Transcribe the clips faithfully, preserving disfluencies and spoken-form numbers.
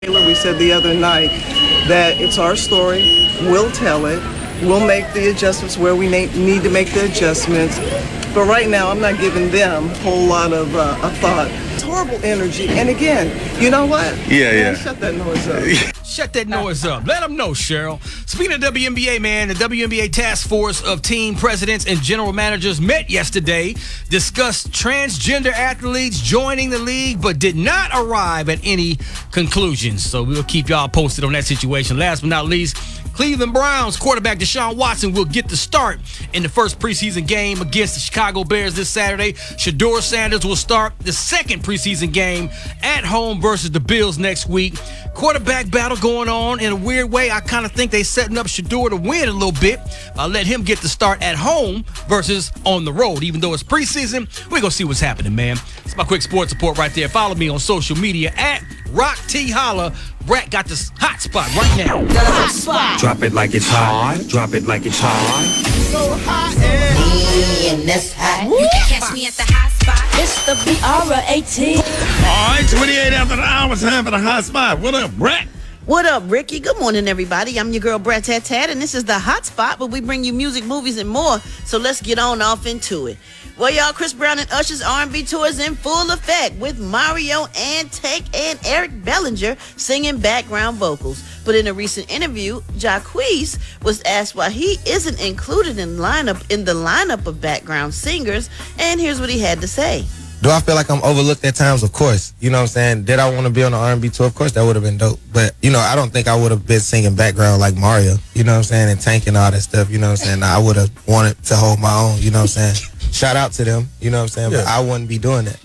We said the other night that it's our story, we'll tell it, we'll make the adjustments where we need to make the adjustments, but right now I'm not giving them a whole lot of uh, a thought. It's horrible energy, and again, you know what? Yeah, yeah. Shut that noise up. Shut that noise up. Let them know, Cheryl. Speaking of W N B A, man, the W N B A task force of team presidents and general managers met yesterday, discussed transgender athletes joining the league, but did not arrive at any conclusions. So we'll keep y'all posted on that situation. Last but not least, Cleveland Browns quarterback Deshaun Watson will get the start in the first preseason game against the Chicago Bears this Saturday. Shedeur Sanders will start the second preseason game at home versus the Bills next week. Quarterback battle going on in a weird way. I kind of think they setting up Shedeur to win a little bit. I'll let him get the start at home versus on the road. Even though it's preseason, we're going to see what's happening, man. It's my quick sports report right there. Follow me on social media at Rock T Holla. Brett got this hot spot right now. The hot spot. Drop it like it's hot. Drop it like it's hot. So hot and me and that's hot. You can catch me at the hot spot. It's the B R eighteen. All right, twenty-eight after the hour, time for the hot spot. What up, Brett? What up, Ricky? Good morning, everybody. I'm your girl, Brett Tat Tat, and this is the hot spot where we bring you music, movies, and more. So let's get on off into it. Well, y'all, Chris Brown and Usher's R and B tour is in full effect with Mario and Tank and Eric Bellinger singing background vocals. But in a recent interview, Jacquees was asked why he isn't included in lineup in the lineup of background singers, and here's what he had to say. Do I feel like I'm overlooked at times? Of course. You know what I'm saying? Did I want to be on the R and B tour? Of course, that would have been dope. But, you know, I don't think I would have been singing background like Mario, you know what I'm saying, and Tank and all that stuff, you know what I'm saying? I would have wanted to hold my own, you know what I'm saying? Shout out to them, you know what I'm saying? Yeah. But I wouldn't be doing that.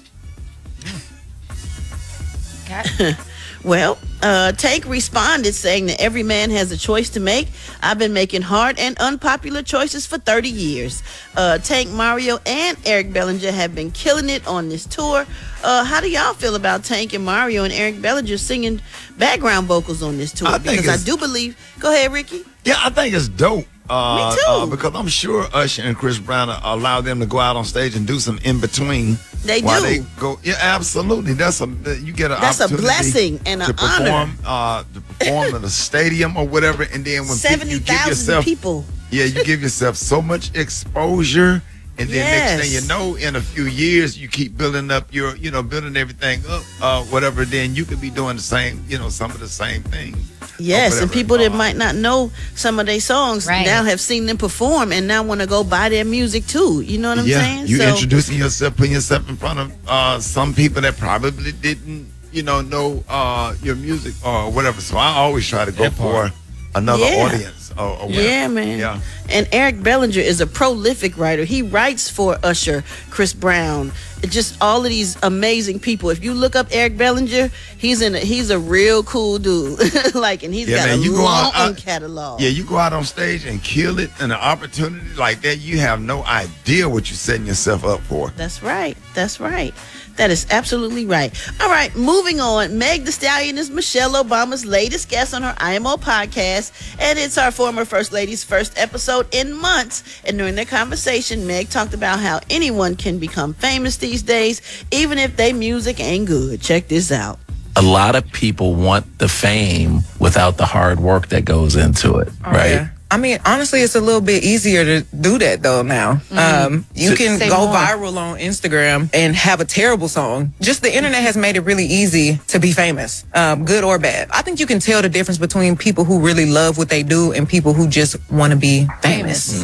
Okay. Well, uh, Tank responded saying that every man has a choice to make. I've been making hard and unpopular choices for thirty years. Uh, Tank, Mario, and Eric Bellinger have been killing it on this tour. Uh, how do y'all feel about Tank and Mario and Eric Bellinger singing background vocals on this tour? I think because I do believe... Go ahead, Ricky. Yeah, I think it's dope. Uh, Me too. Uh, because I'm sure Usher and Chris Brown allow them to go out on stage and do some in between. They while do. They go, yeah, absolutely. That's a you get an That's a opportunity blessing and an to perform, honor. Uh, to perform in a stadium or whatever, and then when seventy you give thousand yourself, people. Yeah, you give yourself so much exposure. And then Yes. next thing you know, in a few years, you keep building up your, you know, building everything up, uh, whatever. Then you could be doing the same, you know, some of the same things. Yes, and people that might not know some of their songs Right. now have seen them perform and now want to go buy their music too. You know what I'm yeah, saying? you So- introducing yourself, putting yourself in front of uh, some people that probably didn't, you know, know uh, your music or whatever. So I always try to go for another Yeah. audience. Or, or whatever. Yeah, man. Yeah. And Eric Bellinger is a prolific writer. He writes for Usher, Chris Brown, just all of these amazing people. If you look up Eric Bellinger, he's in. A, he's a real cool dude. like, and he's Yeah, got man, a you go long out- out- catalog. Yeah, you go out on stage and kill it, and an opportunity like that, you have no idea what you're setting yourself up for. That's right. That's right. That is absolutely right. All right, moving on. Meg Thee Stallion is Michelle Obama's latest guest on her I M O podcast, and it's our former First Lady's first episode in months. And during their conversation, Meg talked about how anyone can become famous these days, even if their music ain't good. Check this out. A lot of people want the fame without the hard work that goes into it, Oh, right? yeah. I mean, honestly, it's a little bit easier to do that though now. Mm-hmm. Um, you can Say go more. viral on Instagram and have a terrible song. Just the internet has made it really easy to be famous, um, good or bad. I think you can tell the difference between people who really love what they do and people who just want to be famous.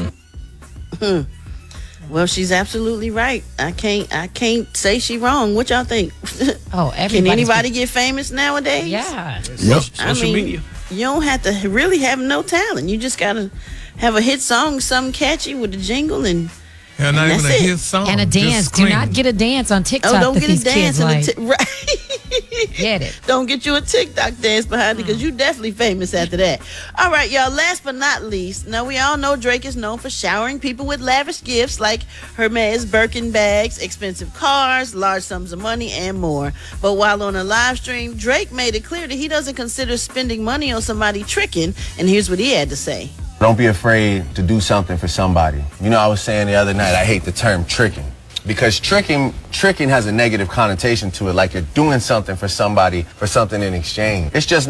Hmm. Well, she's absolutely right. I can't. I can't say she wrong. What y'all think? Oh, Can everybody's anybody get famous nowadays? Yeah. Yep. I Social mean, media. you don't have to really have no talent. You just gotta have a hit song, something catchy with a jingle, and Yeah, not And even a that's it. hit song. And a just dance. Do screaming. not get a dance on TikTok. oh, don't that get a these dance kids and like. a t- right. Get it. Don't get you a TikTok dance behind it because you definitely famous after that. All right, y'all. Last but not least, now we all know Drake is known for showering people with lavish gifts like Hermes Birkin bags, expensive cars, large sums of money, and more. But while on a live stream, Drake made it clear that he doesn't consider spending money on somebody tricking. And here's what he had to say. Don't be afraid to do something for somebody. You know, I was saying the other night, I hate the term tricking. because tricking tricking has a negative connotation to it, like you're doing something for somebody for something in exchange. It's just